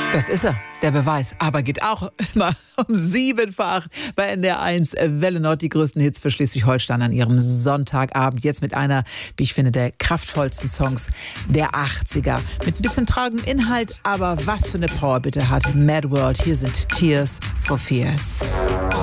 Das ist er, der Beweis. Aber geht auch immer um 7 vor 8 bei NDR 1 Welle Nord. Die größten Hits für Schleswig-Holstein an ihrem Sonntagabend. Jetzt mit einer, wie ich finde, der kraftvollsten Songs der 80er. Mit ein bisschen traurigem Inhalt, aber was für eine Power bitte hat Mad World. Hier sind Tears for Fears.